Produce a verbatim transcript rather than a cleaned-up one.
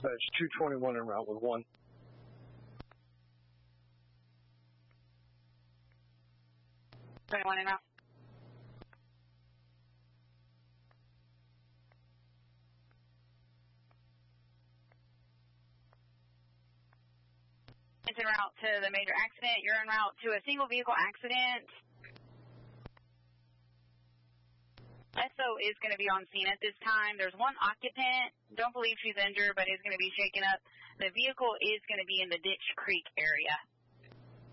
Dispatch two twenty-one en route with one. twenty-one en route. It's en route to the major accident. You're en route to a single vehicle accident. S O is going to be on scene at this time. There's one occupant. Don't believe she's injured, but is going to be shaken up. The vehicle is going to be in the Ditch Creek area.